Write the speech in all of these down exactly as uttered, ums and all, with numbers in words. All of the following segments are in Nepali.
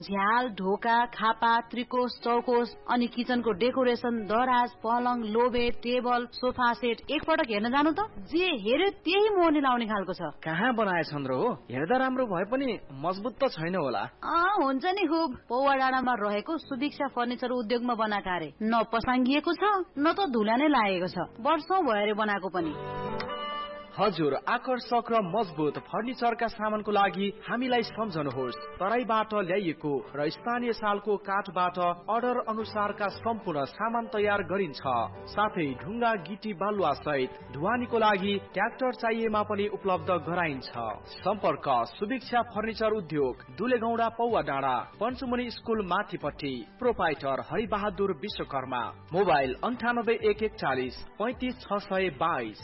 झ्याल, ढोका, खापा, त्रिकोश, चौकोश अनि किचनको डेकोरेसन, दराज, पलङ, लोबे, टेबल, सोफा सेट एकपटक हेर्न जानु त जे हेर्यो त्यही मोहनी लाउने खालको छ। कहाँ बनाएछन् र हो? हेर्दा राम्रो भए पनि मजबुत त छैन होला। अँ हुन्छ नि खुब। पौवा डाँडामा रहेको सुभिक्षा फर्निचर उद्योगमा बनाएको अरे। न पसाङ्गिएको छ न त धुला नै लागेको छ। वर्षौं भयो अरे बनाएको पनि। हजुर, आकर्षक र मजबुत फर्निचरका सामानको लागि हामीलाई सम्झनुहोस्। तराईबाट ल्याइएको र स्थानीय सालको काठबाट अर्डर अनुसारका सम्पूर्ण सामान तयार गरिन्छ। साथै ढुङ्गा, गिटी, बालुवा सहित ढुवानीको लागि ट्र्याक्टर चाहिएमा पनि उपलब्ध गराइन्छ। सम्पर्क सुभिक्षा फर्निचर उद्योग, दुलेगौडा, पौवा डाँडा, पञ्चमुनि स्कुल माथिपट्टि। प्रोपाइटर हरिबहादुर विश्वकर्मा। मोबाइल अन्ठानब्बे एक एकचालिस पैंतिस छ सय बाइस।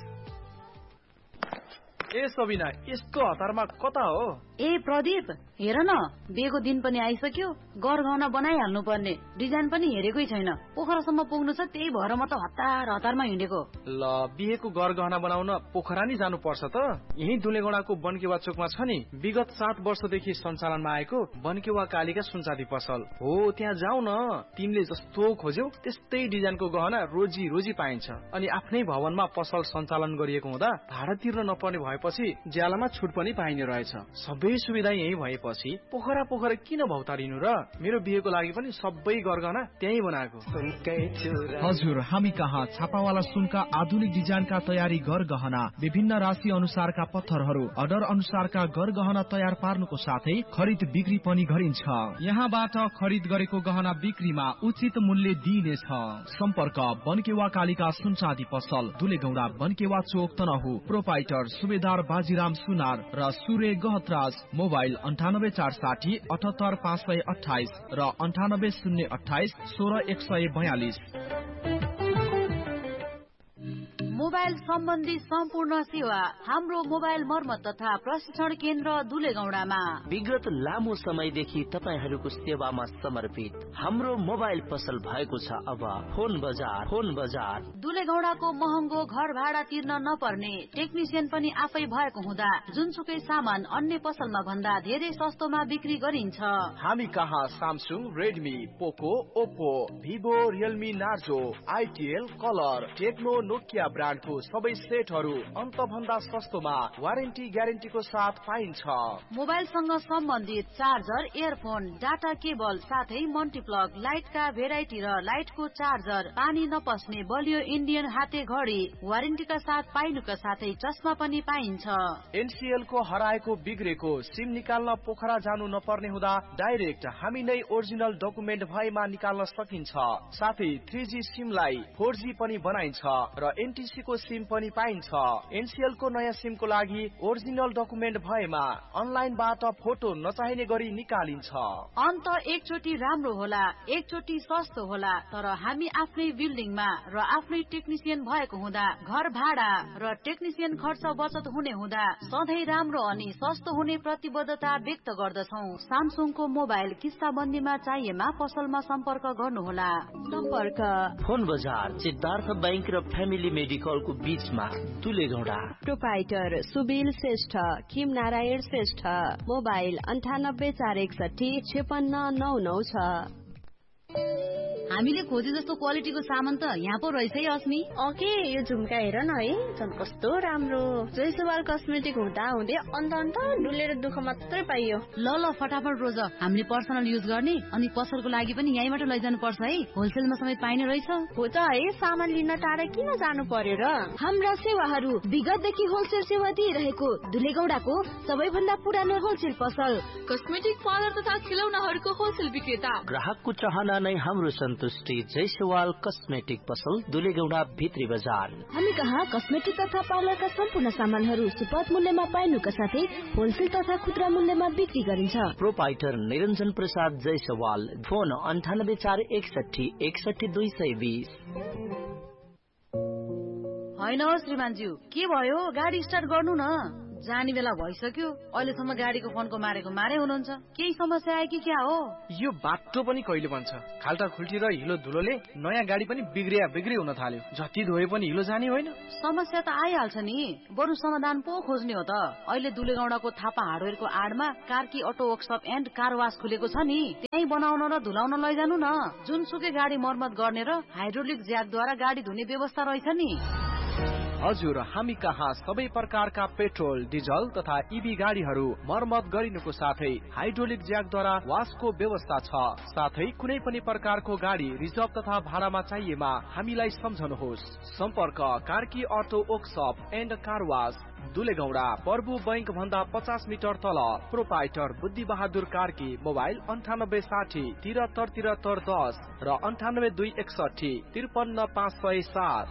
ए सबिना, यस्तो हतारमा कता हो? ए प्रदीप, हेर न, बिहेको दिन पनि आइसक्यो। गरगहना बनाइहाल्नु पर्ने। डिजाइन पनि हेरेकै छैन। पोखरासम्म पुग्नु छ, त्यही भएर म त हतार हतारमा हिँडेको। ल, बिहेको गरगहना बनाउन पोखरा नि जानु पर्छ त? यही दुलेगौडाको बनकेवा चोकमा छ नि, विगत सात वर्षदेखि सञ्चालनमा आएको बनकेवा कालिका सुनचाँदी पसल हो। त्यहाँ जाऊ न। तिमीले जस्तो खोज्यौ त्यस्तै डिजाइनको गहना रोजी रोजी पाइन्छ। अनि आफ्नै भवनमा पसल सञ्चालन गरिएको हुँदा भाडा तिर्न नपर्ने भएपछि ज्यालामा छुट पनि पाइने रहेछ। सबै सुविधा यही भएपछि पोखरा पोखरा किन भौतारिनु र? मेरो बिहेको लागि पनि सबै गरगहना त्यही बनाएको। हजुर, हामी कहाँ छापावाला सुनका आधुनिक डिजाइनका तयारी गरगहना, विभिन्न राशि अनुसारका पत्थरहरू, अर्डर अनुसारका गरगहना तयार पार्नुको साथै खरिद बिक्री पनि गरिन्छ। यहाँबाट खरिद गरेको गहना बिक्रीमा उचित मूल्य दिइनेछ। सम्पर्क बनकेवा कालिका सुनचाँदी पसल, दुलेगौडा, बनकेवा चोक, तनहु। प्रोपाइटर सुबेदार बाजीराम सुनार र सूर्य गहतराज। मोबाइल अन्ठानब्बे चार साठी अठहत्तर पाँच सय अठाइस र अन्ठानब्बे शून्य अठाइस सोह्र एक सय बयालिस। मोबाइल सम्बन्धी सम्पूर्ण सेवा हाम्रो मोबाइल मर्मत तथा प्रशिक्षण केन्द्र दुलेगौडामा विगत लामो समयदेखि तपाईहरूको सेवामा समर्पित हाम्रो मोबाइल पसल भएको छ। अब फोन बजार फोन बजार दुलेगौडाको महँगो घर भाडा तिर्न नपर्ने, टेक्निसियन पनि आफै भएको हुँदा जुनसुकै सामान अन्य पसलमा भन्दा धेरै सस्तोमा बिक्री गरिन्छ। हामी कहाँ सामसुङ, रेडमी, पोको, Oppo, Vivo, Realme, Narzo, आइटिएल, colour, Tecno, Nokia ब्रान्डको सबै सेटहरू अन्त भन्दा सस्तोमा वारेन्टी ग्यारेन्टीको साथ पाइन्छ। मोबाइलसँग सम्बन्धित चार्जर, इयरफोन, डाटा केबल साथै मल्टिप्लग, लाइटका भेराइटी र लाइटको चार्जर, पानी नपस्ने बलियो इन्डियन हाते घडी वारेन्टीका साथ पाइनुका साथै चस्मा पनि पाइन्छ। एनसीएल को हराएको बिग्रेको सिम निकाल्न पोखरा जानु नपर्ने हुँदा डाइरेक्ट हामी नै ओरिजिनल डकुमेन्ट भएमा निकाल्न सकिन्छ। साथै थ्री जी सिमलाई फोर जी पनि बनाइन्छ र एनटीसी को सिम पनि पाइन्छ। एनसीएल को नयाँ सिमको लागि ओरिजिनल डकुमेन्ट भएमा अनलाइनबाट फोटो नचाहिने गरी निकालिन्छ। अन्त एकचोटि राम्रो होला, एकचोटि सस्तो होला, तर हामी आफ्नै बिल्डिङमा र आफ्नै टेक्निसियन भएको हुँदा घर भाडा र टेक्निसियन खर्च बचत हुने हुँदा सधैँ राम्रो अनि सस्तो हुने प्रतिबद्धता व्यक्त गर्दछौ। सामसुङको मोबाइल किस्ताबन्दीमा चाहिएमा पसलमा सम्पर्क गर्नुहोला। सम्पर्क फोन बजार सिद्धार्थ बैंक र फ्यामिली मेडिकल को बीचमा दुलेगौडा। प्रोपाइटर सुबिल श्रेष्ठ, किम नारायण श्रेष्ठ। मोबाइल अन्ठानब्बे चार एकसठी छेपन्न नौ नौ छ। हामीले खोजे जस्तो क्वालिटीको सामान त यहाँ पो रहेछ है अस्मी। ओके, यो झुम्का हेर न है, झन् कस्तो राम्रो। जयसवाल कस्मेटिक हुँदा हुँदै अन्त अन्त डुलेर दुःख मात्रै पाइयो। ल ल फटाफट रोज, हामीले पर्सनल युज गर्ने अनि पसलको लागि पनि यहीँबाट लैजानु पर्छ है। होलसेलमा समेत पाइने रहेछ। हो त है, सामान लिन टाढा किन जानु पर्यो र? हाम्रा सेवाहरू विगतदेखि होलसेल सेवा दिइरहेको दुलेगौडाको सबैभन्दा पुरानो होलसेल पसल, कस्मेटिक पार्लर तथा खिलौनाहरूको होलसेल विक्रेता। ग्राहकको चाहना नै हाम्रो सन्तुष्टि। जयसवाल कस्मेटिक पसल, दुलेगौडा भित्री बजार। हामी कहाँ कस्मेटिक तथा पार्लरका सम्पूर्ण सामानहरू सुपथ मूल्यमा पाइनुका साथै होलसेल तथा खुद्रा मूल्यमा बिक्री गरिन्छ। प्रोपाइटर निरञ्जन प्रसाद जयसवाल। फोन अन्ठानब्बे चार एकसठी एकसठी दुई सय बीस। होइन श्रीमानज्यू, के भयो? गाडी स्टार्ट गर्नु न। जाने बेला भइसक्यो, अहिलेसम्म गाडीको फोनको मारेको मारे हुनुहुन्छ। केही समस्या आयो कि क्या हो? यो बाटो पनि कहिले बन्छ? खाल्टा खुल्टी र हिलो धुलोले नयाँ गाडी पनि बिग्रिया बिग्री हुन थाल्यो। जति धोए पनि हिलो जाने होइन। समस्या त आइहाल्छ नि, बरु समाधान पो खोज्ने हो त। अहिले दुलेगौडाको Thapa हार्डवेयरको आडमा Karki auto workshop and car वास खुलेको छ नि, त्यही बनाउन र धुलाउन लैजानु न। जुनसुकै गाडी मर्मत गर्ने र हाइड्रोलिक ज्याकद्वारा गाडी धुने व्यवस्था रहेछ नि। हजुर, हामी कहाँ सबै प्रकारका पेट्रोल, डिजल तथा इभी गाडीहरू मर्मत गरिनुको साथै हाइड्रोलिक ज्याकद्वारा वासको व्यवस्था छ। साथै कुनै पनि प्रकारको गाडी रिजर्भ तथा भाडामा चाहिएमा हामीलाई सम्झनुहोस्। सम्पर्क Karki auto workshop and car वास, दुलेगौडा, प्रभु बैंक भन्दा पचास मिटर तल। प्रोपाइटर बुद्धि बहादुर कार्की। मोबाइल अन्ठानब्बे साठी तिहत्तर तिहत्तर दस र अन्ठानब्बे दुई एकसठी त्रिपन्न पाँच सय सात।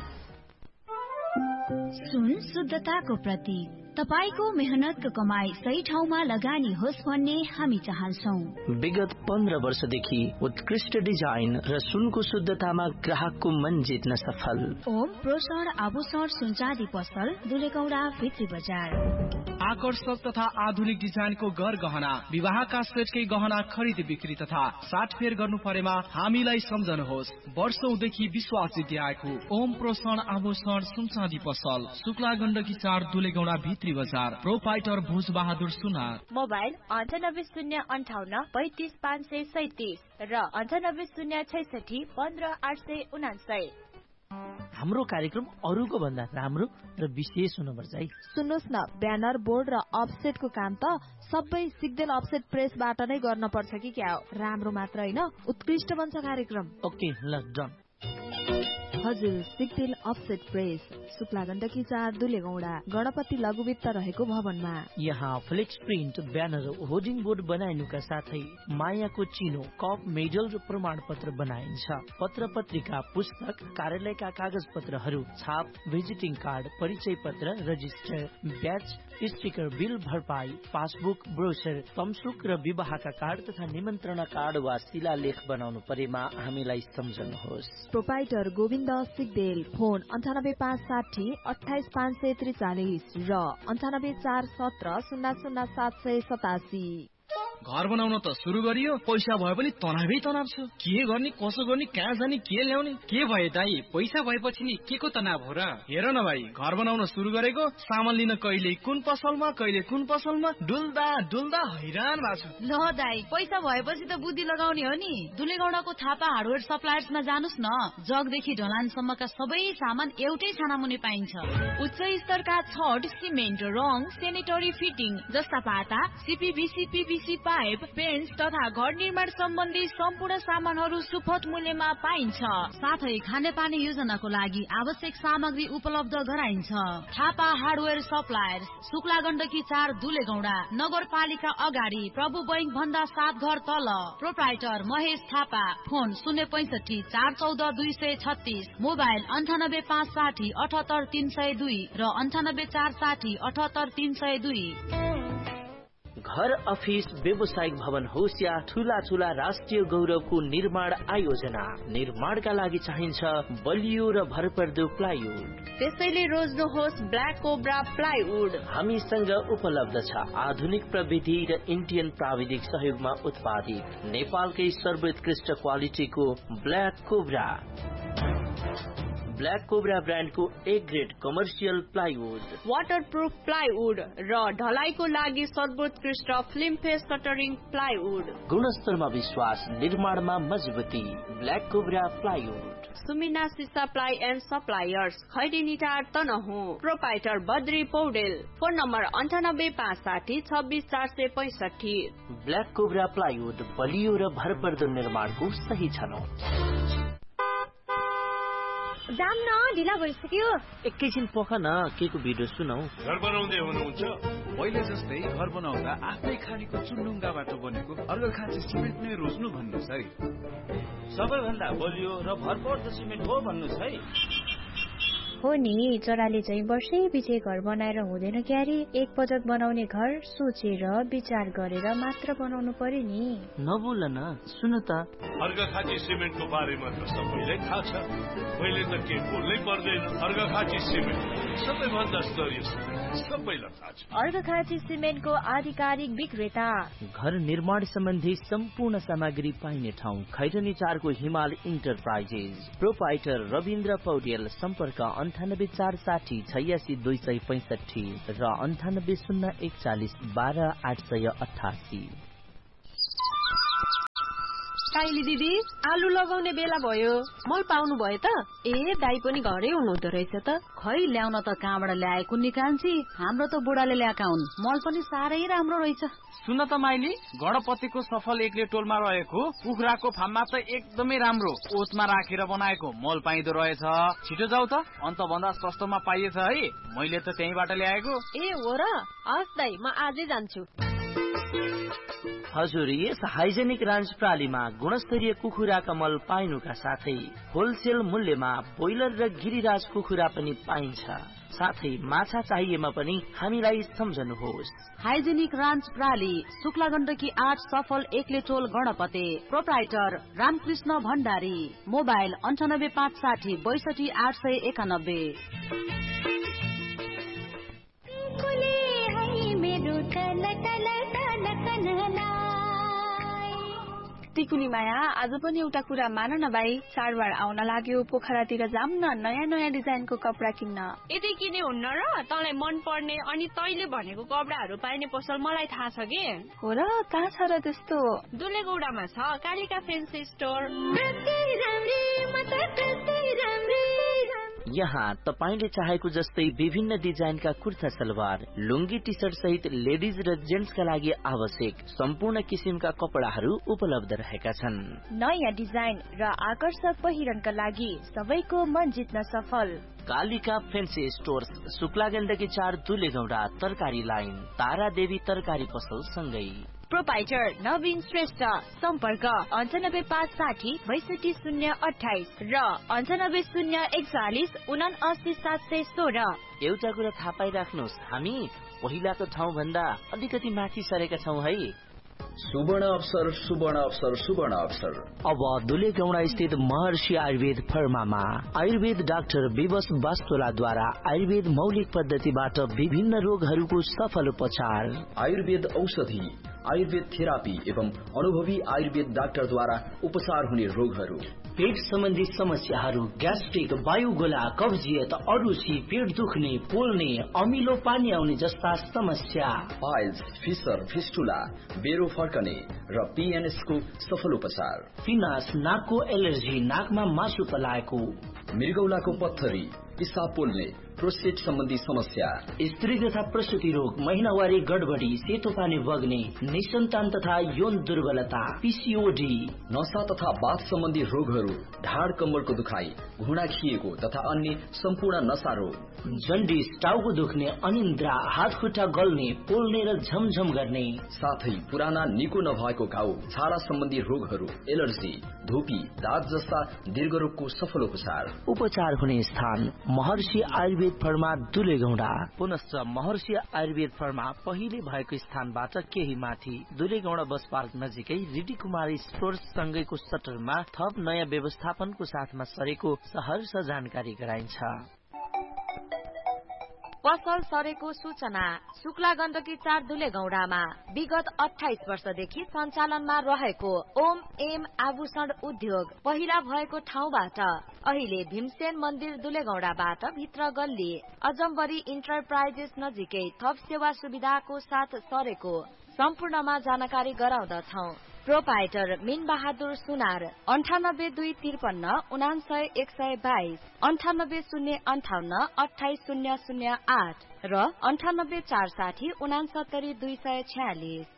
सुन शुद्धताको प्रतीक, तपाईको मेहनतको कमाई सही ठाउँमा लगानी होस् भन्ने हामी चाहन्छौँ। विगत पन्ध्र वर्षदेखि उत्कृष्ट डिजाइन र सुनको शुद्धतामा ग्राहकको मन जित्न सफल ओम प्रोसर आभूषण सुनचाँदी पसल, दुलेगौडा भित्री बजार। आकर्षक तथा आधुनिक डिजाइनको घर गहना, विवाहका सेटकै गहना खरिद बिक्री तथा साटफेर गर्नु परेमा हामीलाई सम्झनुहोस्। वर्षौंदेखि विश्वास जित्याएको ओम प्रोसण आभूषण सुनचाँदी पसल, शुक्ला गण्डकी चार, दुलेगौडा भित्री बजार। प्रोपाइटर भुज बहादुर सुनार। मोबाइल अन्ठानब्बे शून्य अन्ठाउन्न पैतिस पाँच सय सैतिस र अन्ठानब्बे शून्य छैसठी पन्ध्र आठ सय उनासय। हाम्रो कार्यक्रम अरूको भन्दा राम्रो र विशेष हुनुपर्छ है। सुन्नुहोस् न, ब्यानर, बोर्ड र अफसेटको काम त सबै सिग्देल अफसेट प्रेसबाट नै गर्न पर्छ कि क्या हो? राम्रो मात्र होइन, उत्कृष्ट बन्छ कार्यक्रम। ओके ल डन। हजुर, सिग्देल अफसेट प्रेस, शुक्ला गण्डकी चार, दुलेगौडा, गणपति लघु वित्त रहेको भवनमा। यहाँ flex print, banner, hoarding board बनाइनुका साथै मायाको चिनो, कप, मेडल र प्रमाण पत्र बनाइन्छ। पत्र पत्रिका, पुस्तक, कार्यालयका कागज पत्रहरू, छाप, भिजिटिङ कार्ड, परिचय पत्र, रजिस्टर, ब्याच, स्टिकर, बिल भरपाई, पासबुक, ब्रोचर, तमसुक र विवाहका कार्ड तथा निमन्त्रणा कार्ड वा शिलालेख बनाउनु परेमा हामीलाई सम्झनुहोस्। प्रोपाइटर गोविन्द सिग्देल। फोन अन्ठानब्बे पाँच साठी अठाइस पाँच सय त्रिचालिस र अन्ठानब्बे चार सत्र शून्य शून्य सात सय सतासी। घर बनाउन त सुरु गरियो, पैसा भए पनि तनावै तनाव छ। के गर्ने, कसो गर्ने, कहाँ जाने, के ल्याउने? के भयो दाई, पैसा भएपछि नि के को तनाव हो र? हेर न भाइ, घर बनाउन सुरु गरेको, सामान लिन कहिले कुन पसलमा कहिले कुन पसलमा डुल्दा डुल्दा हैरान भएको छु। ल दाई, पैसा भएपछि त बुद्धि लगाउने हो नि। दुलेगौडाको थापा हार्डवेयर सप्लायर्समा जानुस् न। जगदेखि ढलानसम्मका सबै सामान एउटै छानामुनि पाइन्छ। उच्च स्तरका छड, सिमेन्ट, रङ, सेनेटरी फिटिङ जस्ता पाता, सीपीभीसी, पीभीसी पाइप, पेन्ट्स तथा घर निर्माण सम्बन्धी सम्पूर्ण सामानहरू सुपथ मूल्यमा पाइन्छ। साथै खानेपानी योजनाको लागि आवश्यक सामग्री उपलब्ध गराइन्छ। थापा हार्डवेयर सप्लायर्स, शुक्ला गण्डकी चार, दुलेगौडा, नगरपालिका अगाडि, प्रभु बैंक भन्दा सात घर तल। प्रोप्राइटर महेश थापा। फोन शून्य पैंसठी चार चौध दुई सय छत्तीस। मोबाइल अन्ठानब्बे पाँच साठी अठहत्तर तीन सय दुई र अन्ठानब्बे चार साठी अठहत्तर तीन सय दुई। घर, अफिस, व्यावसायिक भवन होस् या ठूला ठूला राष्ट्रिय गौरवको निर्माण आयोजना, निर्माणका लागि चाहिन्छ बलियो र भरपर्दो प्लाइवुड। त्यसैले रोज्नुहोस् ब्ल्याक कोब्रा प्लाइवुड। हामीसँग उपलब्ध छ आधुनिक प्रविधि र इन्डियन प्राविधिक सहयोगमा उत्पादित नेपालकै सर्वोत्कृष्ट क्वालिटीको ब्ल्याक कोब्रा। ब्ल्याक कोब्रा ब्रान्डको एक grade commercial plywood, waterproof plywood र ढलाइको लागि सर्वोत्कृष्ट फिल्म फेस कटरिङ प्लाइवुड। गुणस्तरमा विश्वास, निर्माणमा मजबुती। Black cobra plywood. सुमिना सिसा ply and suppliers, खैरीनिटार Tanahun. Proprietor Badri Paudel. Phone number अन्ठानब्बे पाँच साठी छब्बिस चार सय पैंसठी। ब्ल्याक कोब्रा प्लाइवुड, बलियो र भरपर्दो निर्माणको सही छनौट। जाम न, ढिला भइसक्यो। एकैछिन पख न, के को भिडियो सुनौ। घर बनाउँदै हुनुहुन्छ? पहिले जस्तै घर बनाउँदा आफ्नै खानीको चुनढुङ्गाबाट बनेको अर्घखाँची सिमेन्ट नै रोज्नु भन्नुहोस् है। सबैभन्दा बलियो र भरपर्दो सिमेन्ट हो भन्नुहोस् है। हो नि, चराले चाहिँ वर्षै पछि घर बनाएर हुँदैन क्यारे। एक पटक बनाउने घर सोचेर विचार गरेर मात्र बनाउनु पर्यो नि। नबोल न, सुन त। अर्घाखाँची सिमेन्टको बारेमा त सबैलाई थाहा छ, मैले त के बोल्नै पर्दैन। अर्घाखाँची सिमेन्ट सबैभन्दा स्तरीय सिमेन्ट, सबैलाई थाहा छ। अर्घाखाँची सिमेन्टको आधिकारिक विक्रेता। घर निर्माण सम्बन्धी सम्पूर्ण सामग्री पाइने ठाउँ खैरनी चारको हिमाल इन्टरप्राइजेस। प्रोपाइटर रविन्द्र पौडेल। सम्पर्क अन्ठानब्बे चार साठी छयासी दुई सय पैंसठी र अन्ठानब्बे शून्य एकचालिस बाह्र आठ सय अठासी। साइली दिदी, आलु लगाउने बेला भयो, मल पाउनु भयो त? ए दाई पनि घरै हुनुहुँदो रहेछ त। खै ल्याउन त कहाँबाट ल्याएको निकाल्छि, हाम्रो त बुढाले ल्याएका हुन्। मल पनि साह्रै राम्रो रहेछ। सुन त माइली, गणपतिको सफल एकले टोलमा रहेको कुखुराको फार्ममा त एकदमै राम्रो ओतमा राखेर बनाएको मल पाइँदो रहेछ। छिटो जाऊ त, अन्त भन्दा सस्तोमा पाइएछ है। मैले त त्यहीबाट ल्याएको। ए हो र? हस् दाई, म आजै जान्छु। हजुर, यस हाइजेनिक रान्च प्रालीमा गुणस्तरीय कुखुराका मल पाइनुका साथै होलसेल मूल्यमा बोइलर र गिरिराज कुखुरा पनि पाइन्छ। साथै माछा चाहिएमा पनि हामीलाई सम्झनुहोस्। हाइजेनिक रान्च प्राली, शुक्ला गण्डकी आठ सफल एकले टोल गणपते। प्रोप्राइटर रामकृष्ण भण्डारी। मोबाइल अन्ठानब्बे पाँच साठी बैसठी आठ सय एकानब्बे। टिकुली माया, आज पनि एउटा कुरा मान न भाइ, चाडबाड आउन लाग्यो, पोखरातिर जाम न नयाँ नयाँ डिजाइनको कपडा किन्न। यदि किने हुन्न र? तँलाई मन पर्ने अनि तैले भनेको कपडाहरू पाइने पसल मलाई थाहा छ के। हो र? कहाँ छ र त्यस्तो? दुलेगौडामा छ कालिका फेन्सी स्टोर। यहाँ तपाईले चाहेको जस्तै विभिन्न डिजाइनका कुर्ता सलवार, लुङ्गी, टी सर्ट सहित लेडिज र जेन्ट्सका लागि आवश्यक सम्पूर्ण किसिमका कपडाहरू उपलब्ध रहेका छन्। नयाँ डिजाइन र आकर्षक पहिरनका लागि सबैको मन जित्न सफल। कालिका फेन्सी स्टोर्स, शुक्ला गण्डकी चार, दुलेगौडा, तरकारी लाइन, तारा देवी तरकारी पसल सँगै। प्रोपाइटर नवीन श्रेष्ठ। सम्पर्क अन्ठानब्बे पाँच साठी बैसठी शून्य अठाइस र अन्ठानब्बे शून्य एकचालिस उना अस्सी सात सय सोह्र। एउटा कुरा थाहा पाइराख्नुहोस्, हामी पहिलाको ठाउँ भन्दा अलिकति माथि सरेका छौँ है। सुवर्ण अवसर, सुवर्ण अवसर, सुवर्ण अवसर। अब दुलेगौडा स्थित महर्षि आयुर्वेद फर्मामा आयुर्वेद डाक्टर विवश वास्तोलाद्वारा आयुर्वेद मौलिक पद्धतिबाट विभिन्न रोगहरूको सफल उपचार। आयुर्वेद औषधि, आयुर्वेद थेरापी एवं अनुभवी आयुर्वेद डाक्टरद्वारा उपचार हुने रोगहरू, पेट सम्बन्धी समस्याहरू, ग्यास्ट्रिक, वायुगोला, कब्जियत, अरुचि, पेट दुख्ने, पोल्ने, अमिलो पानी आउने जस्ता समस्या, पाइल्स, फिसर, फिस्टुला, बेरो फर्कने र पीएनएस को सफल उपचार, फिनास, नाकको एलर्जी, नाकमा मासु पलाएको, मृगौलाको पत्थरी, पिसाब पोल्ने, प्रोस्टेट सम्बन्धी समस्या, स्त्री तथा प्रसूति रोग, महिनावारी गडबडी, सेतो पानी बग्ने, निसन्तान तथा यौन दुर्बलता, पीसीओडी, नशा तथा बाथ सम्बन्धी रोगहरू, ढाड कम्मरको दुखाइ, घुँडा खिएको तथा अन्य सम्पूर्ण नशा रोग, जन्डिस, टाउको दुख्ने, अनिन्द्रा, हात खुट्टा गल्ने, पोल्ने र झमझम गर्ने, साथै पुराना निको नभएको घाउ, छाला सम्बन्धी रोगहरू, एलर्जी, धुपी, दाँत जस्ता दीर्घ रोगको सफल उपचार। उपचार हुने स्थान महर्षि आयुर्वेद फर्मा, दुलेगौडा। पुनश्च महर्षि आयुर्वेद फर्मा पहिले भएको स्थानबाट केही माथि दुलेगौडा बस पार्क नजिकै रिडी कुमारी स्टोर्स सँगैको सटरमा थप नयाँ व्यवस्थापनको साथमा सरेको सहर्ष जानकारी गराइन्छ। पसल सरेको सूचना। शुक्ला गण्डकी चार दुलेगौडामा विगत अठाइस वर्षदेखि सञ्चालनमा रहेको ओम एम आभूषण उद्योग पहिला भएको ठाउँबाट अहिले भीमसेन मन्दिर दुलेगौडाबाट भित्र गल्ली अजम्बरी इन्टरप्राइजेस नजिकै थप सेवा सुविधाको साथ सरेको सम्पूर्णमा जानकारी गराउँदछौ। प्रोपाइटर मीन बहादुर सुनार। अन्ठानब्बे दुई त्रिपन्न उनासय एक सय बाइस, अन्ठानब्बे शून्य अन्ठाउन्न अठाइस शून्य शून्य आठ र अन्ठानब्बे चार साठी उनासत्तरी दुई सय छ्यालिस।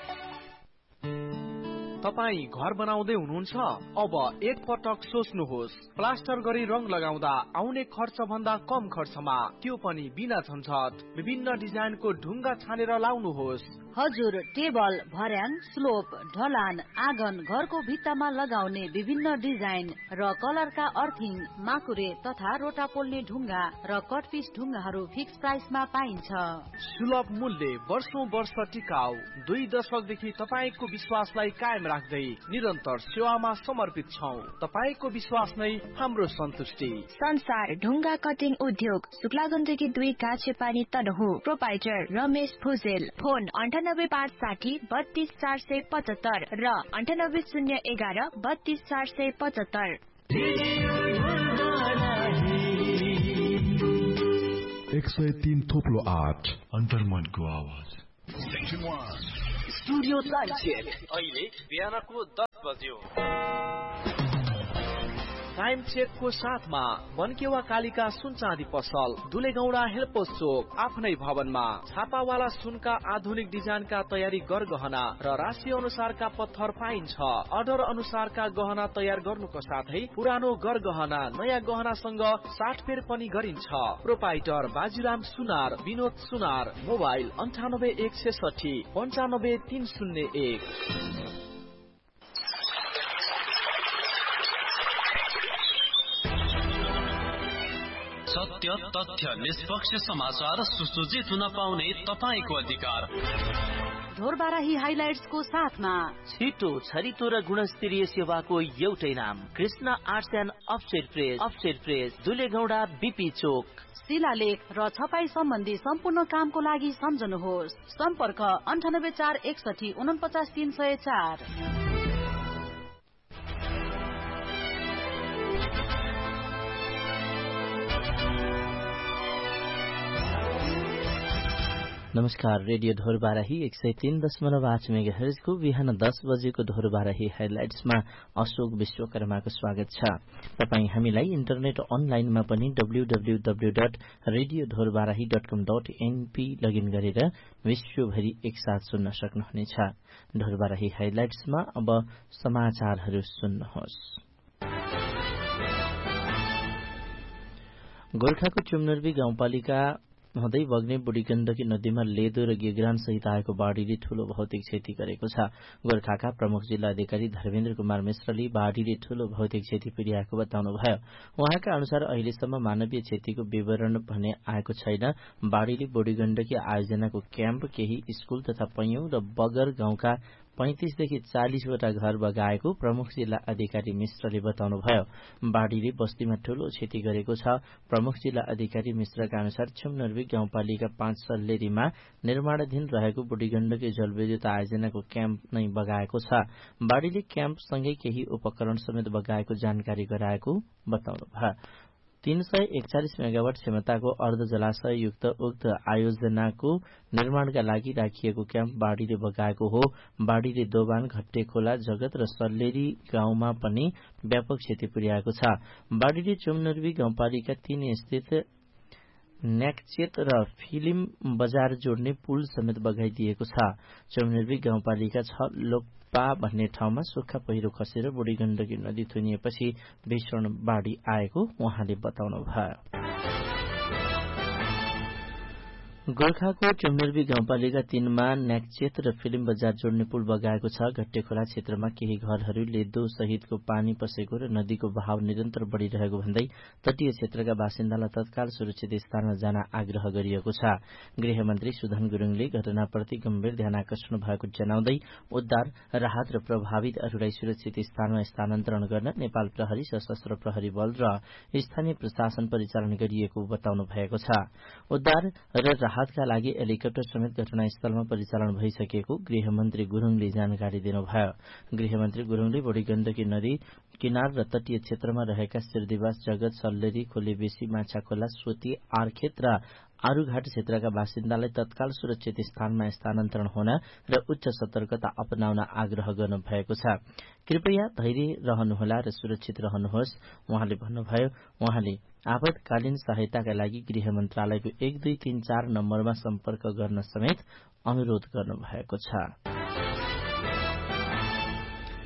तपाई घर बनाउँदै हुनुहुन्छ? अब एक पटक सोच्नुहोस्, प्लास्टर गरी रंग लगाउँदा आउने खर्च भन्दा कम खर्चमा, त्यो पनि बिना झन्झट। विभिन्न डिजाइनको ढुङ्गा छानेर लाउनुहोस्। हजुर टेबल भर्याङ स्लोप ढलान आँगन घरको भित्तामा लगाउने विभिन्न डिजाइन र कलरका अर्थिङ माकुरे तथा रोटा पोल्ने ढुङ्गा र कटपिस ढुङ्गाहरू फिक्स प्राइसमा पाइन्छ। सुलभ मूल्य वर्षौं वर्ष टिकाउ दुई दशकदेखि तपाईँको विश्वासलाई कायम राख्दै निरन्तर सेवामा समर्पित छौं। तपाईँको विश्वास नै हाम्रो सन्तुष्टि। संसार ढुङ्गा कटिङ उद्योग शुक्ला गण्डकी दुई काछे पानी तनहु प्रोपाइटर रमेश भुजेल फोन अन्ठानब्बे पाँच साठी बत्तीस चार सय पचहत्तर र अन्ठानब्बे शून्य एघार बत्तीस चार सय पचहत्तर। एक सय तीन थोप्लो आठ अन्तर्मनको आवाज। स्टुडियो टाइम चेक अहिले बिहानको दस बज्यो। टाइम चेकको साथमा बनकेवा कालिका सुन चाँदी पसल दुलेगौडा हेल्पोस चोक आफ्नै भवनमा छापावाला सुनका आधुनिक डिजाइनका तयारी गरगहना र राशि अनुसारका पत्थर पाइन्छ। अर्डर अनुसारका गहना तयार गर्नुको साथै पुरानो गरगहना नयाँ गहनासँग साटफेर पनि गरिन्छ। प्रोपाइटर बाजुराम सुनार विनोद सुनार मोबाइल अन्ठानब्बे एक छेसठी पन्चानब्बे तीन शून्य एक। सत्य तथ्य निष्पक्ष समाचार सुसूचित हुन पाउने तपाईको अधिकार। ढोरबाराही हाइलाइट्सको साथमा छिटो छरितो र गुणस्तरीय सेवाको एउटै नाम Krishna arts and upset press upset press दुलेगौडा BP चोक। शिलालेख र छपाई सम्बन्धी सम्पूर्ण कामको लागि सम्झनुहोस्। सम्पर्क अन्ठानब्बे चार एकसठी उनपचास तीन सय चार। नमस्कार, रेडियो ढोरबाराही एक सय तीन दशमलव आठ मेगा हर्जको बिहान दस बजेको ढोरबाराही हाइलाइट्समा अशोक विश्वकर्माको स्वागत छ। तपाईँ हामीलाई इन्टरनेट अनलाइनमा पनि W W W dot radio Dhorbarahi dot कम डट एनपी लगइन गरेर विश्वभरि एकसाथ सुन्न सक्नुहुनेछ। ढोरबाराही हाइलाइट्समा अब समाचारहरू सुन्नुहोस्। गोर्खाको चुम्नर्बी गाउँपालिका हुँदै बग्ने बुढी गण्डकी नदीमा लेदो र गेग्रान सहित आएको बाढ़ीले ठूलो भौतिक क्षति गरेको छ। गोर्खाका प्रमुख जिल्ला अधिकारी धर्मेन्द्र कुमार मिश्रले बाढ़ीले ठूलो भौतिक क्षति पुर्याएको बताउनुभयो। उहाँका अनुसार अहिलेसम्म मानवीय क्षतिको विवरण भने आएको छैन। बाढ़ीले बुढी गण्डकी आयोजनाको क्याम्प, केही स्कूल तथा पैयौं र बगर गाउँका पैंतीसदेखि चालिसवटा घर बगाएको प्रमुख जिल्ला अधिकारी मिश्रले बताउनुभयो। बाढ़ीले बस्तीमा ठूलो क्षति गरेको छ। प्रमुख जिल्ला अधिकारी मिश्रका अनुसार छुमनर्बी गाउँपालिका पाँच सल्लेरीमा निर्माणाधीन रहेको बुढी गण्डकी जलविद्युत आयोजनाको क्याम्प नै बगाएको छ। बाढ़ीले क्याम्पसँगै केही उपकरण समेत बगाएको जानकारी गराएको बताउनुभयो। तीन सय एकचालिस मेगावाट क्षमताको अर्ध जलाशय युक्त उक्त आयोजनाको निर्माणका लागि राखिएको क्याम्प बाढ़ीले बगाएको हो। बाढ़ीले दोबान, घट्टे खोला, जगत र सल्लेरी गाउँमा पनि व्यापक क्षति पुर्याएको छ। बाढ़ीले चुमनर्बी गाउँपालिका तीन स्थित न्याकचेत र फिल्म बजार जोड्ने पुल समेत बगाइदिएको छ। चुमनर्बी गाउँपालिका छ लोकपा भन्ने ठाउँमा सुक्खा पहिरो खसेर बुढी गण्डकी नदी थुनिएपछि भीषण बाढ़ी आएको उहाँले बताउनुभयो। गोर्खाको चुमनर्बी गाउँपालिका तीनमा न्याकचेत र फिल्म बजार जोड्ने पुल बगाएको छ। घट्टे खोला क्षेत्रमा केही घरहरू लेदो सहितको पानी पसेको र नदीको बहाव निरन्तर बढ़िरहेको भन्दै तटीय क्षेत्रका बासिन्दालाई तत्काल सुरक्षित स्थानमा जान आग्रह गरिएको छ। गृहमन्त्री सुधन गुरुङले घटनाप्रति गम्भीर ध्यानाकर्षण भएको जनाउँदै उद्धार, राहत र प्रभावितहरूलाई सुरक्षित स्थानमा स्थानान्तरण गर्न नेपाल प्रहरी, सशस्त्र प्रहरी बल र स्थानीय प्रशासन परिचालन गरिएको बताउनु भएको छ। उद्धार र राहतका लागि हेलिकप्टर समेत घटनास्थलमा परिचालन भइसकेको गृहमन्त्री गुरुङले जानकारी दिनुभयो। गृहमन्त्री गुरुङले बुढी गण्डकी नदी किनार र तटीय क्षेत्रमा रहेका सिर्दिवास, जगत, सल्लेरी, खोलेबेसी, माछाखोला, सोती, आर्खेत र आरूघाट क्षेत्रका बासिन्दालाई तत्काल सुरक्षित स्थानमा स्थानान्तरण हुन र उच्च सतर्कता अपनाउन आग्रह गर्नु भएको छ। कृपया धैर्य रहनुहोला र सुरक्षित रहनुहोस् उहाँले भन्नुभयो। उहाँले आपतकालीन सहायताका लागि गृह मन्त्रालयको एक दुई तीन चार नम्बरमा सम्पर्क गर्न समेत अनुरोध गर्नुभएको छ।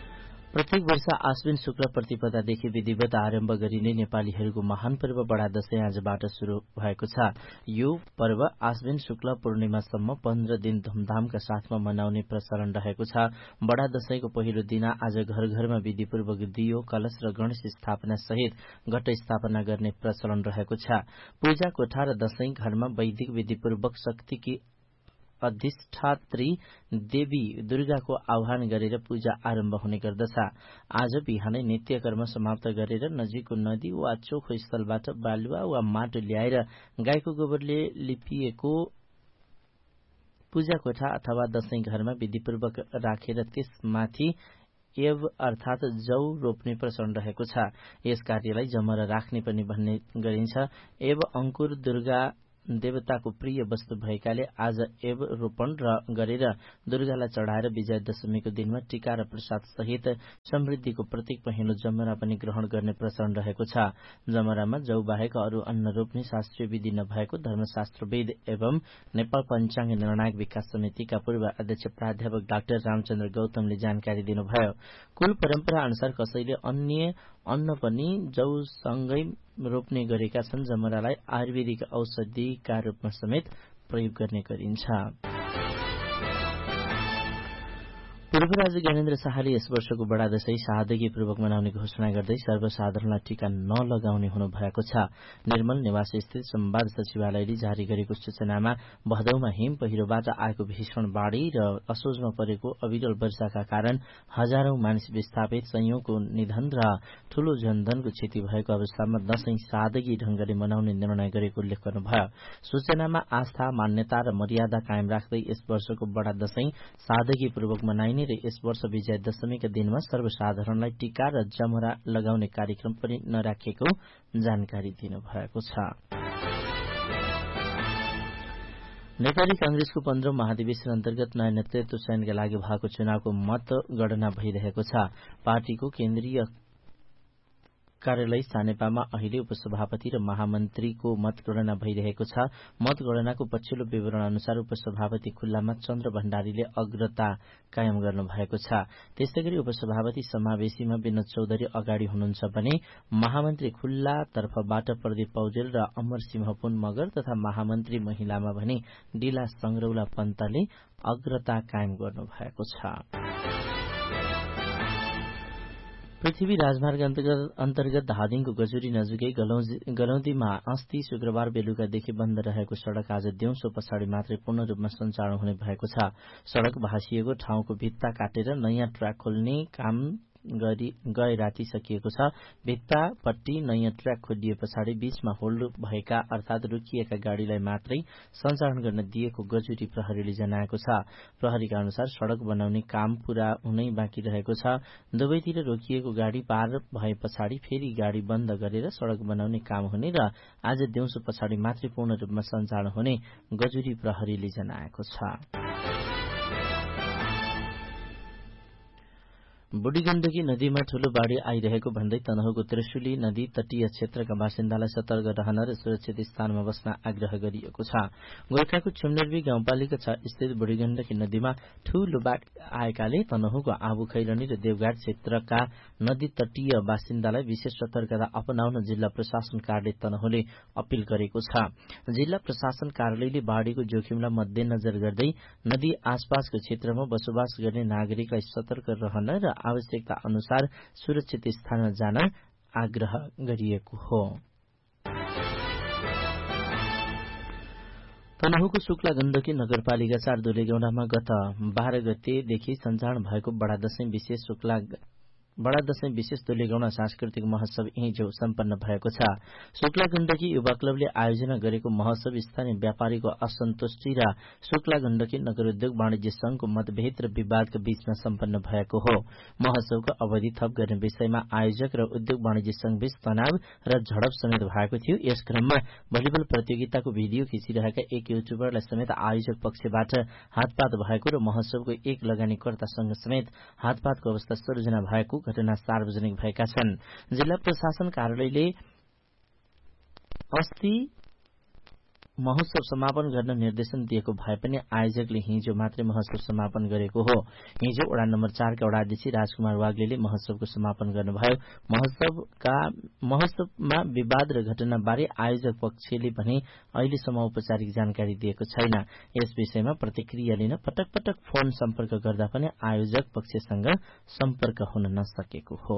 प्रत्येक वर्ष आश्विन शुक्ल प्रतिपदादेखि विधिवत आरम्भ गरिने नेपालीहरूको महान पर्व बडा दशैं आजबाट शुरू भएको छ। यो पर्व आश्विन शुक्ल पूर्णिमासम्म पन्ध्र दिन धुमधामका साथमा मनाउने प्रचलन रहेको छ। बडा दशैंको पहिलो दिन आज घर घरमा विधिपूर्वक दियो, कलश र गणेश स्थापना सहित घट स्थापना गर्ने प्रचलन रहेको छ। पूजा कोठा र दशैं घरमा वैदिक विधिपूर्वक शक्तिकी अधिष्ठात्री देवी दुर्गाको आह्वान गरेर पूजा आरम्भ हुने गर्दछ। आज बिहानै नित्य कर्म समाप्त गरेर नजिकको नदी वा चोखो स्थलबाट बालुवा वा माटो ल्याएर गाईको गोबरले लिपिएको पूजा कोठा अथवा दशैं घरमा विधिपूर्वक राखेर त्यसमाथि एव अर्थात जौ रोप्ने प्रचलन रहेको छ। यस कार्यलाई जमरा राख्ने पनि भन्ने गरिन्छ। एव अंकुर दुर्गा देवताको प्रिय वस्तु भएकाले आज एव रोपण र गरेर दुर्गालाई चढ़ाएर विजय दशमीको दिनमा टीका र प्रसाद सहित समृद्धिको प्रतीक पहिलो जमरा पनि ग्रहण गर्ने प्रचलन रहेको छ। जमरामा जौ बाहेक अरू अन्न रोप्ने शास्त्रीय विधि नभएको धर्मशास्त्रविद एवं नेपाल पञ्चाङ्ग निर्णायक विकास समितिका पूर्व अध्यक्ष प्राध्यापक डाक्टर रामचन्द्र गौतमले जानकारी दिनुभयो। कुल परम्परा अनुसार कसैले अन्य अन्न पनि जौसँगै रोप्ने गरेका छन्। जमरालाई आयुर्वेदिक औषधिका रूपमा समेत प्रयोग गर्ने गरिन्छ। पूर्व राज्य ज्ञानेन्द्र शाहले यस वर्षको बडा दशैं सादगीपूर्वक मनाउने घोषणा गर्दै सर्वसाधारणलाई टीका नलगाउने हुनुभएको छ। निर्मल निवास स्थित संवाद सचिवालयले जारी गरेको सूचनामा भदौमा हिम पहिरोबाट आएको भीषण बाढ़ी र असोजमा परेको अविरल वर्षाका कारण हजारौं मानिस विस्थापित, सयौंको निधन र ठूलो जनधनको क्षति भएको अवस्थामा दशैं सादगी ढंगले मनाउने निर्णय गरेको उल्लेख गर्नुभयो। सूचनामा आस्था, मान्यता र मर्यादा कायम राख्दै यस वर्षको बडा दशैं सादगीपूर्वक मनाइने र यस वर्ष विजय दशमीका दिनमा सर्वसाधारणलाई टीका र जमरा लगाउने कार्यक्रम पनि नराखेको जानकारी दिनुभएको छ। नेपाली कांग्रेसको पन्ध्रौं महाधिवेशन अन्तर्गत नयाँ नेतृत्व चयनका लागि भएको चुनावको मतगणना भइरहेको छ। पार्टीको केन्द्रीय कार्यालय सानेपामा अहिले उपसभापति र महामन्त्रीको मतगणना भइरहेको छ। मतगणनाको पछिल्लो विवरण अनुसार उपसभापति खुल्लामा चन्द्र भण्डारीले अग्रता कायम गर्नु भएको छ। त्यसैगरी उपसभापति समावेशीमा विनोद चौधरी अगाडि हुनुहुन्छ भने महामन्त्री खुल्ला तर्फबाट प्रदीप पौडेल र अमर सिंह पुन मगर तथा महामन्त्री महिलामा भने डिला संग्रौला पन्तले अग्रता कायम गर्नु भएको छ। पृथ्वी राजमार्ग अन्तर्गत धादिङको गजुरी नजिकै गलौदीमा अस्ति शुक्रबार बेलुकादेखि बन्द रहेको सड़क आज दिउँसो पछाडि मात्रै पूर्ण रूपमा सञ्चालन हुने भएको छ। सड़क भाँसिएको ठाउँको भित्ता काटेर नयाँ ट्र्याक खोल्ने काम गरी गए राति सकिएको छ। भित्तापट्टि नयाँ ट्र्याक खोलिए पछाडि बीचमा होल्ड भएका अर्थात रोकिएका गाड़ीलाई मात्रै सञ्चालन गर्न दिएको गजुरी प्रहरीले जनाएको छ। प्रहरीका अनुसार सड़क बनाउने काम पूरा हुनै बाँकी रहेको छ। दुवैतिर रोकिएको गाड़ी पार भए पछाडि फेरि गाड़ी बन्द गरेर सड़क बनाउने काम हुने र आज दिउँसो पछाडि मात्रै पूर्ण रूपमा सञ्चालन हुने गजुरी प्रहरीले जनाएको छ। बुढी गण्डकी नदीमा ठूलो बाढ़ी आइरहेको भन्दै तनहुको त्रिशुली नदी तटीय क्षेत्रका बासिन्दालाई सतर्क रहन र सुरक्षित स्थानमा बस्न आग्रह गरिएको छ। गोर्खाको छुमनेरवी गाउँपालिका छ स्थित बुढी गण्डकी नदीमा ठूलो बाढ़ी आएकाले तनहुको आबु खैरनी र देवघाट क्षेत्रका नदी तटीय बासिन्दालाई विशेष सतर्कता अपनाउन जिल्ला प्रशासन कार्यालय तनहुले अपील गरेको छ। जिल्ला प्रशासन कार्यालयले बाढ़ीको जोखिमलाई मध्यनजर गर्दै नदी आसपासको क्षेत्रमा बसोबास गर्ने नागरिकलाई सतर्क रहन र आवश्यकता अनुसार सुरक्षित स्थानमा जान आग्रह गरिएको हो। तनहुको शुक्ला गण्डकी नगरपालिका चार दुलेगौंडामा गत बाह्र गतेदेखि सञ्चालन भएको बडा दशैं विशेष शुक्ला बडा दशैं विशेष दुलेगौंडा सांस्कृतिक महोत्सव हिजो सम्पन्न भएको छ। शुक्ला गण्डकी युवा क्लबले आयोजना गरेको महोत्सव स्थानीय व्यापारीको असन्तुष्टि र शुक्ला गण्डकी नगर उद्योग वाणिज्य संघको मतभेद र विवादका बीचमा सम्पन्न भएको हो। महोत्सवको अवधि थप गर्ने विषयमा आयोजक र उद्योग वाणिज्य संघबीच तनाव र झडप समेत भएको थियो। यस क्रममा भलिबल प्रतियोगिताको भिडियो खिचिरहेका एक युट्युबरलाई समेत आयोजक पक्षबाट हातपात भएको र महोत्सवको एक लगानीकर्तासँग समेत हातपातको अवस्था सृजना भएको घटना सार्वजनिक भएका छन्। जिल्ला प्रशासन कार्यालयले अस्ति महोत्सव समापन गर्न निर्देशन दिएको भए पनि आयोजकले हिजो मात्रै महोत्सव समापन गरेको हो। हिजो वडा नम्बर चारका वडाध्यक्ष राजकुमार वाग्लेले महोत्सवको समापन गर्नुभयो। महोत्सवका महोत्सवमा विवाद र घटनाबारे आयोजक पक्षले भने अहिलेसम्म औपचारिक जानकारी दिएको छैन। यस विषयमा प्रतिक्रिया लिन पटक पटक फोन सम्पर्क गर्दा पनि आयोजक पक्षसँग सम्पर्क हुन नसकेको हो।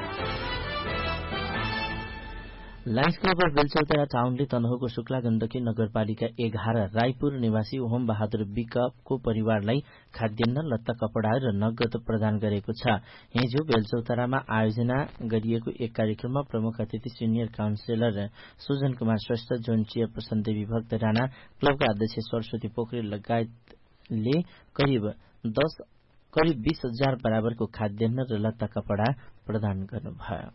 Lions club of बेलचौतारा टाउनले तनहुको Shukla Gandaki नगरपालिका एघार रायपुर निवासी ओम बहादुर विकको परिवारलाई खाद्यान्न, लत्ता, कपडा र नगद प्रदान गरेको छ। हिजो बेलचौतारामा आयोजना गरिएको एक कार्यक्रममा प्रमुख अतिथि senior counsellor Sujan Kumar Shrestha, John chairperson देवी भक्त राणा, क्लबका अध्यक्ष सरस्वती पोखरेल लगायतले करिब दस करिब बीस हजार बराबरको खाद्यान्न र लत्ता कपडा प्रदान गर्नुभयो।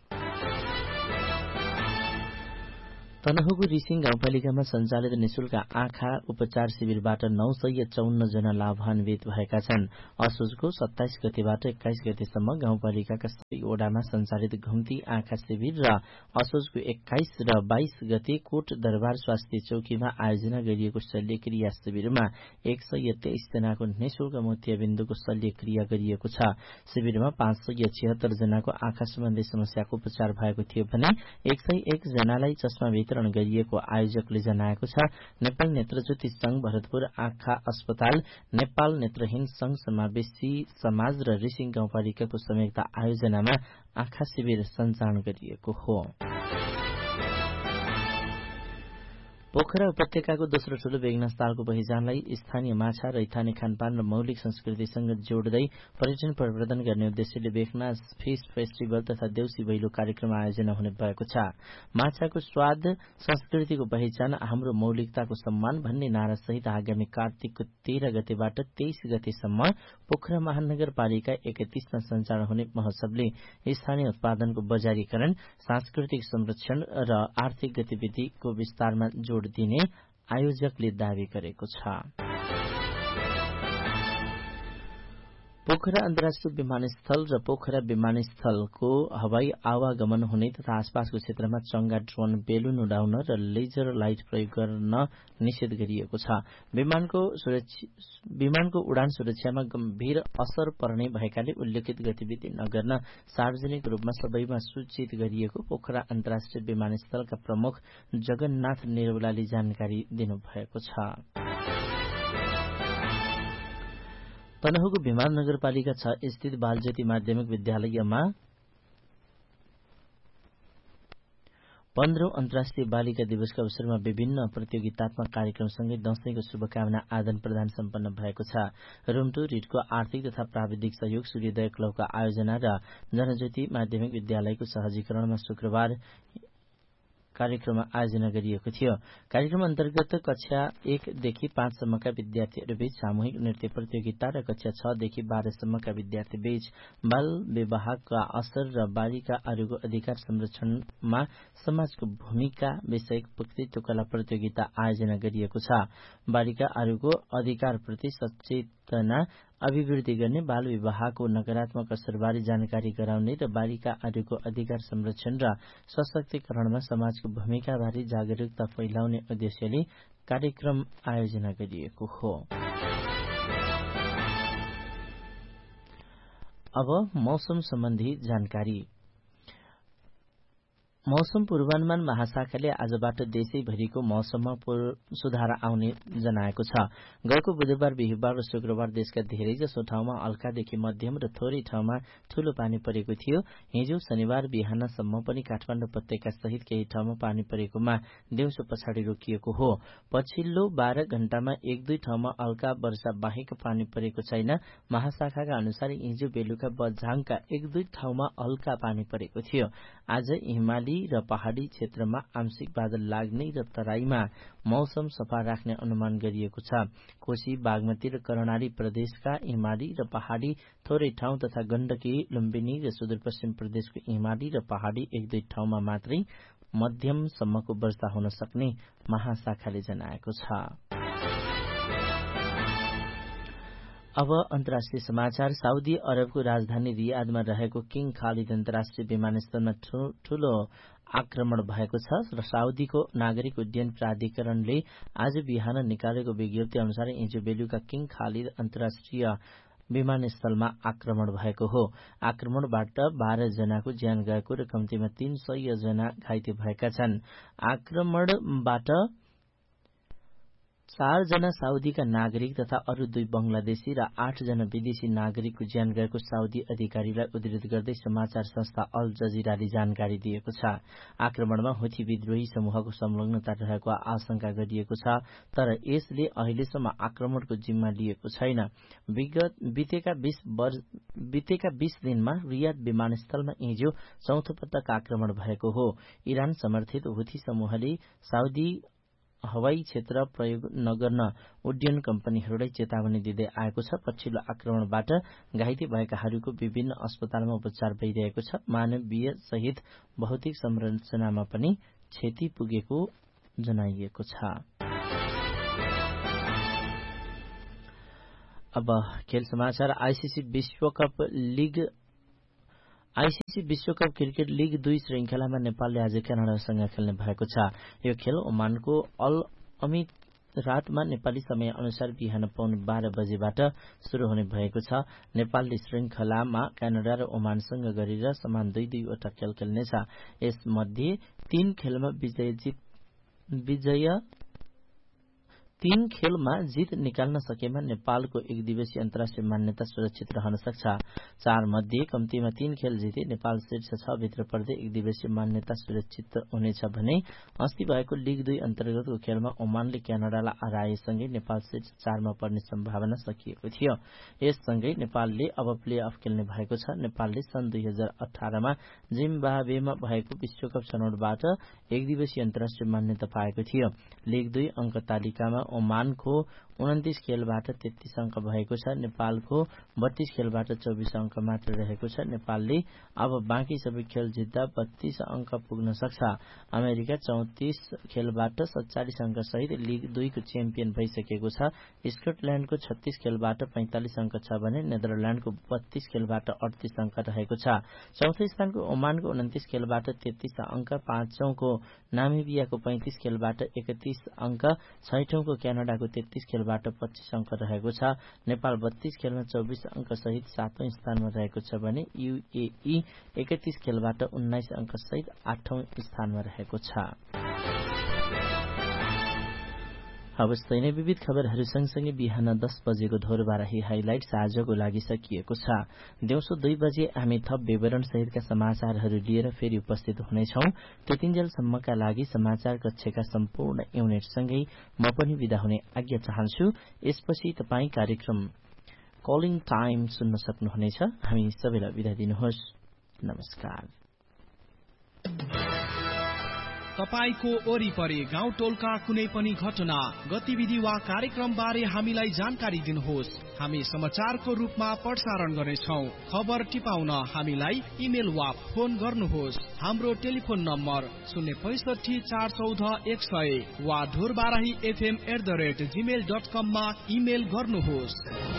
तनहुको रिसिङ गाउँपालिकामा सञ्चालित निशुल्क आँखा उपचार शिविरबाट नौ सय चौन्न जना लाभान्वित भएका छन्। असोजको सत्ताइस गतेबाट एक्काइस गतेसम्म गाउँपालिकाका सबै ओडामा सञ्चालित घुम्ती आँखा शिविर र असोजको एक्काइस र बाइस गते कोट दरबार स्वास्थ्य चौकीमा आयोजना गरिएको शल्यक्रिया शिविरमा एक सय तेइस जनाको निशुल्क मोतियाबिन्दुको शल्यक्रिया गरिएको छ। शिविरमा पाँच सय छिहत्तर जनाको आँखा सम्बन्धी समस्याको उपचार भएको थियो भने एक सय एक जनालाई चस्मा वितरण गरिएको आयोजकले जनाएको छ। नेपाल नेत्रज्योति संघ, भरतपुर आँखा अस्पताल, नेपाल नेत्रहीन संघ, समावेशी समाज र रिसिङ गाउँपालिकाको संयुक्त आयोजनामा आँखा शिविर सञ्चालन गरिएको हो। पोखरा उपत्यकाको दोस्रो ठूलो बेगनास तालको पहिचानलाई स्थानीय माछा, रैथाने खानपान र मौलिक संस्कृतिसँग जोड्दै पर्यटन प्रवर्धन गर्ने उद्देश्यले बेगनास फिश फेस्टिभल तथा देउसी भैलो कार्यक्रम आयोजना हुने भएको छ। माछाको स्वाद, संस्कृतिको पहिचान, हाम्रो मौलिकताको सम्मान भन्ने नारा सहित आगामी कार्तिकको तेह्र गतेबाट तेइस गतेसम्म पोखरा महानगरपालिका एकतीसमा सञ्चालन हुने महोत्सवले स्थानीय उत्पादनको बजारीकरण, सांस्कृतिक संरक्षण र आर्थिक गतिविधिको विस्तारमा जोड दिने आयोजकले दावी गरेको छ। पोखरा अन्तर्राष्ट्रिय विमानस्थल र पोखरा विमानस्थलको हवाई आवागमन हुने तथा आसपासको क्षेत्रमा चंगा, ड्रोन, बेलुन उडाउन र लेजर लाइट प्रयोग गर्न निषेध गरिएको छ। विमानको विमानको उडान सुरक्षामा गम्भीर असर पर्ने भएकाले उल्लेखित गतिविधि नगर्न सार्वजनिक रूपमा सबैमा सूचित गरिएको पोखरा अन्तर्राष्ट्रिय विमानस्थलका प्रमुख जगन्नाथ नेरौलाले जानकारी दिनुभएको छ। तनहुको भिमान नगरपालिका छ स्थित बालज्योति माध्यमिक विद्यालयमा पन्ध्रौं अन्तर्राष्ट्रिय बालिका दिवसका अवसरमा विभिन्न प्रतियोगितात्मक कार्यक्रमसँगै दशैंको शुभकामना आदान प्रदान सम्पन्न भएको छ। रुम्टु रिटको आर्थिक तथा प्राविधिक सहयोग, सूर्योदय क्लबका आयोजना र जनज्योति माध्यमिक विद्यालयको सहजीकरणमा शुक्रबार कार्यक्रम आयोजना गरिएको थियो। कार्यक्रम अन्तर्गत कक्षा एकदेखि पाँचसम्मका विद्यार्थीहरूबीच सामूहिक नृत्य प्रतियोगिता र कक्षा छदेखि बाह्रसम्मका विद्यार्थीबीच बाल विवाहका असर र बालिकाहरूको अधिकार संरक्षणमा समाजको भूमिका विषयक वक्तृत्व कला प्रतियोगिता आयोजना गरिएको छ। बालिकाहरूको अधिकारप्रति सचेतना अभिवृद्धि गर्ने, बाल विवाहको नकारात्मक असरबारे जानकारी गराउने र बालिकाहरूको अधिकार संरक्षण र सशक्तिकरणमा समाजको भूमिकाबारे जागरूकता फैलाउने उद्देश्यले कार्यक्रम आयोजना गरिएको हो। अब मौसम सम्बन्धी जानकारी। मौसम पूर्वानुमान महाशाखाले आजबाट देशैभरिको मौसममा सुधार आउने जनाएको छ। गएको बुधबार, बिहिबार र शुक्रबार देशका धेरैजसो ठाउँमा हल्कादेखि मध्यम र थोरै ठाउँमा ठूलो पानी परेको थियो। हिजो शनिबार बिहानसम्म पनि काठमाडौँ उपत्यका सहित केही ठाउँमा पानी परेकोमा दिउँसो पछाडि रोकिएको हो। पछिल्लो बाह्र घण्टामा एक दुई ठाउँमा हल्का वर्षा बाहेक पानी परेको छैन। महाशाखाका अनुसार हिजो बेलुका बझाङका एक दुई ठाउँमा हल्का पानी परेको थियो। आज हिमाली र पहाड़ी क्षेत्रमा आंशिक बादल लाग्ने र तराईमा मौसम सफा राख्ने अनुमान गरिएको छ। कोशी, बागमती र कर्णाली प्रदेशका हिमाली र पहाड़ी थोरै ठाउँ तथा गण्डकी, लुम्बिनी र सुदूरपश्चिम प्रदेशको हिमाली र पहाड़ी एक दुई ठाउँमा मात्रै मध्यमसम्मको वर्षा हुन सक्ने महाशाखाले जनाएको छ। अब अन्तर्राष्ट्रिय समाचार। साउदी अरबको राजधानी रियादमा रहेको किङ खालिद अन्तर्राष्ट्रिय विमानस्थलमा ठूलो आक्रमण भएको छ र साउदीको नागरिक उड्डयन प्राधिकरणले आज बिहान निकालेको विज्ञप्ति अनुसार हिजो बेलुका किङ खालिद अन्तर्राष्ट्रिय विमानस्थलमा आक्रमण भएको हो। आक्रमणबाट बाह्र जनाको ज्यान गएको र कम्तीमा तीन सय जना घाइते भएका छन्। आक्रमणबाट चार जना साउदीका नागरिक तथा अरू दुई बंगलादेशी र आठ जना विदेशी नागरिकको ज्यान गएको साउदी अधिकारीलाई उद्धृत गर्दै समाचार संस्था अल जजिराले जानकारी दिएको छ। आक्रमणमा हुथी विद्रोही समूहको संलग्नता रहेको आशंका गरिएको छ, तर यसले अहिलेसम्म आक्रमणको जिम्मा लिएको छैन। विगत बितेका बितेका बीस दिनमा रियाद विमानस्थलमा हिजो चौथो पटक आक्रमण भएको हो। इरान समर्थित हुथी समूहले साउदी हवाई क्षेत्र प्रयोग नगर्न उड्डयन कम्पनीहरूलाई चेतावनी दिँदै आएको छ। पछिल्लो आक्रमणबाट घाइते भएकाहरूको विभिन्न अस्पतालमा उपचार भइरहेको छ। मानवीय सहित भौतिक संरचनामा पनि क्षति पुगेको जनाइएको छ। अब खेल समाचार। आईसीसी विश्वकप लीग आईसीसी विश्वकप क्रिकेट लीग दुई श्रृंखलामा नेपालले आज क्यानाडासँग खेल्ने भएको छ। यो खेल ओमानको अल अमित रातमा नेपाली समय अनुसार बिहान पौने बाह्र बजेबाट शुरू हुने भएको छ। नेपालले श्रृंखलामा क्यानाडा र ओमानसँग गरेर समान दुई दुईवटा खेल खेल्नेछ। यसमध्ये तीन खेलमा विजय जित विजय तीन खेलमा जित निकाल्न सकेमा नेपालको एक दिवसीय अन्तर्राष्ट्रिय मान्यता सुरक्षित रहन सक्छ। चार मध्ये कम्तीमा तीन खेल जिते नेपाल शीर्ष छ भित्र पर्दै एक दिवसीय मान्यता सुरक्षित हुनेछ भने अस्ति भएको लीग दुई अन्तर्गतको खेलमा ओमानले क्यानाडालाई हराएसँगै नेपाल शीर्ष चारमा पर्ने सम्भावना सकिएको थियो। यससँगै नेपालले अब प्ले अफ खेल्ने भएको छ। नेपालले सन् दुई हजार अठारमा जिम्बाब्वेमा भएको विश्वकप छनौटबाट एक दिवसीय अन्तर्राष्ट्रिय मान्यता पाएको थियो। लीग दुई अंक तालिकामा ओमानको उन्तिस खेलबाट तेत्तीस अंक भएको छ। नेपालको बत्तीस खेलबाट चौबीस अंक मात्र रहेको छ। नेपालले अब बाँकी सबै खेल जित्दा बत्तीस अंक पुग्न सक्छ। अमेरिका चौतिस खेलबाट सत्तालीस अंक सहित लीग दुईको च्याम्पियन भइसकेको छ। स्कटल्याण्डको छत्तीस खेलबाट पैंतालीस अंक छ भने नेदरल्याण्डको बत्तीस खेलबाट अडतीस अंक रहेको छ। चौथो स्थानको ओमानको उन्तिस खेलबाट तेत्तीस अंक, पाँचौंको नामिबियाको पैंतीस खेलबाट एकतीस अंक, छैठौंको क्यानाडाको तेत्तीस खेलबाट पच्चीस अंक रहेको छ। नेपाल बत्तीस खेलमा चौबीस अंक सहित सातौं स्थानमा रहेको छ भने यूएई एकतीस खेलबाट उन्नाइस अंक सहित आठौं स्थानमा रहेको छ। अवस्था नै विविध खबरहरू सँगसँगै बिहान दस बजेको धोरबाराही हाइलाइट्स आजको लागि सकिएको छ। दिउँसो दुई बजे हामी थप विवरण सहितका समाचारहरू लिएर फेरि उपस्थित हुनेछौं। त्यतिन्जेलसम्मका लागि समाचार कक्षका सम्पूर्ण युनिटसँगै म पनि विदा हुने आज्ञा चाहन्छु। यसपछि तपाई कार्यक्रम कलिङ टाइम सुन्न सक्नुहुनेछ। हामी सबैलाई विदा दिनुहोस्। नमस्कार। तपाईको वरिपरि गाउँ टोलका कुनै पनि घटना, गतिविधि वा कार्यक्रम बारे हामीलाई जानकारी दिनुहोस्। हामी समाचारको रूपमा प्रसारण गर्नेछौं। खबर टिपाउन हामीलाई इमेल वा फोन गर्नुहोस्। हाम्रो टेलिफोन नम्बर शून्य पैसठी चार चौध एक सय वा Dhorbarahi FM at the rate Gmail dot कममा इमेल गर्नुहोस्।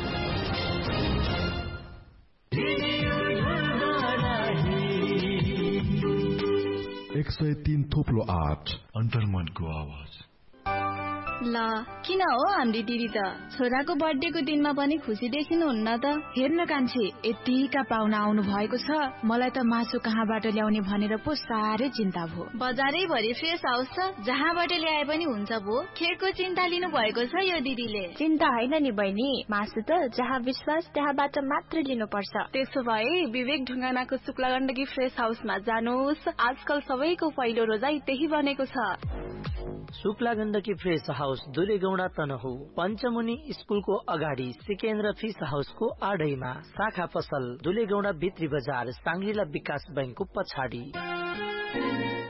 एक सय तीन थोप्लो आठ अन्तर्मनको आवाज। ल किन हो हाम्री दिदी त छोराको बर्थडेको दिनमा पनि खुसी देखिनुहुन्न त? हेर्न कान्छी, यतिका पाहुना आउनु भएको छ, मलाई त मासु कहाँबाट ल्याउने भनेर पो साह्रै चिन्ता भयो। बजारै भरि फ्रेस हाउस छ, जहाँबाट ल्याए पनि हुन्छ भो। खेरको चिन्ता लिनु भएको छ यो दिदीले। चिन्ता होइन नि बहिनी, मासु त जहाँ विश्वास त्यहाँबाट मात्र लिनुपर्छ। त्यसो भए विवेक ढुङ्गानाको शुक्ला गण्डकी फ्रेस हाउसमा जानुहोस्। आजकल सबैको पहिलो रोजाई त्यही बनेको छ। शुक्ला गण्डकी फ्रेस हाउस दुलेगौडा तनहु पञ्चमुनि स्कुलको अगाडि सिकेन्द्र फिस हाउसको आडैमा, शाखा पसल दुलेगौडा भित्री बजार, साङ्ग्रिला विकास बैंकको पछाडि।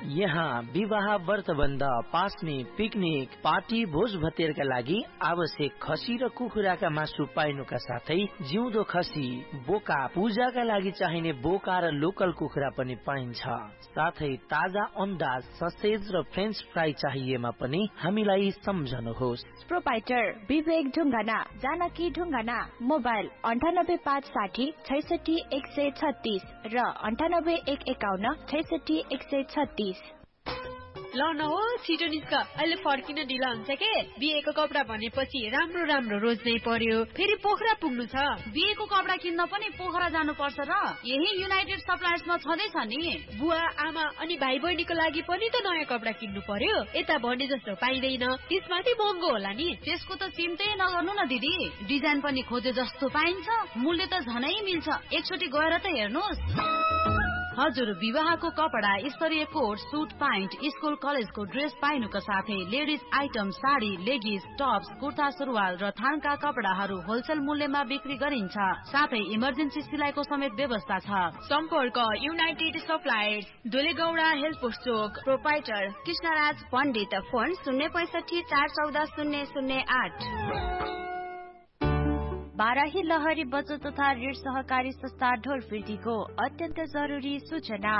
यहाँ विवाह व्रतबन्ध पास्ने पिकनिक पार्टी भोज भतेरका लागि आवश्यक खसी र कुखुराका मासु पाइनुका साथै जिउँदो खसी बोका पूजाका लागि चाहिने बोका र लोकल कुखुरा पनि पाइन्छ। साथै ताजा अन्डा ससेज र फ्रेन्च फ्राई चाहिएमा पनि हामीलाई सम्झनुहोस्। प्रोपाइटर विवेक ढुङ्गाना जानकी ढुङ्गाना मोबाइल अन्ठानब्बे पाँच साठी छैसठी एक सय छत्तीस र अन्ठानब्बे एक एकाउन्न छैसठी एक सय छत्तीस। ल न हो छिटो निस्क, अहिले फर्किन ढिला हुन्छ के। बिहेको कपडा भनेपछि राम्रो राम्रो रोज्नै पर्यो, फेरि पोखरा पुग्नु छ। बिहेको कपडा किन्न पनि पोखरा जानु पर्छ र यही युनाइटेड सप्लायर्समा छँदैछ नि। बुवा आमा अनि भाइ बहिनीको लागि पनि त नयाँ कपडा किन्नु पर्यो, यता भने जस्तो पाइँदैन, त्यसमाथि महँगो होला नि। त्यसको त चिन्तै नगर्नु न दिदी, डिजाइन पनि खोजे जस्तो पाइन्छ, मूल्य त झनै मिल्छ। एकचोटि गएर त हेर्नुहोस्। हजुर विवाहको कपडा स्तरीय कोट सुट प्यान्ट स्कुल कलेजको ड्रेस पाइनुका साथै ladies item sari लेगिस Tops kurta सुरुवाल र थानका कपडाहरू होलसेल मूल्यमा बिक्री गरिन्छ। साथै इमर्जेन्सी सिलाइको समेत व्यवस्था छ। सम्पर्क युनाइटेड सप्लायर्स दुलेगौडा हेल्थ पोस्ट चोक। प्रोपाइटर कृष्णराज पण्डित फोन शून्य पैसठी चार चौध शून्य शून्य आठ। बाराही लहरी बचत तथा ऋण सहकारी संस्था ढोरफिर्दीको अत्यन्त जरुरी सूचना।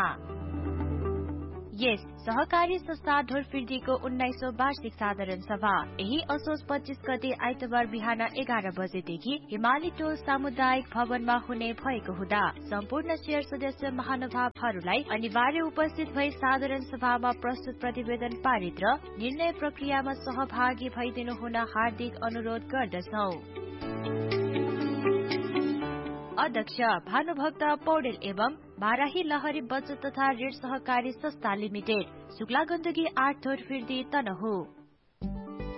यस सहकारी संस्था ढोरफिर्दीको उन्नाइसौं वार्षिक साधारण सभा यही असोज पच्चीस गते आइतबार बिहान एघार बजेदेखि हिमाली टोल सामुदायिक भवनमा हुने भएको हुँदा सम्पूर्ण शेयर सदस्य महानुभावहरूलाई अनिवार्य उपस्थित भई साधारण सभामा प्रस्तुत प्रतिवेदन पारित र निर्णय प्रक्रियामा सहभागी भइदिनु हुन हार्दिक अनुरोध गर्दछौ। अध्यक्ष भानुभक्त पौडेल एवं बाराही लहरी बचत तथा ऋण सहकारी संस्था लिमिटेड शुक्ला गण्डकी आठ ढोरफिर्दी तनहुँ।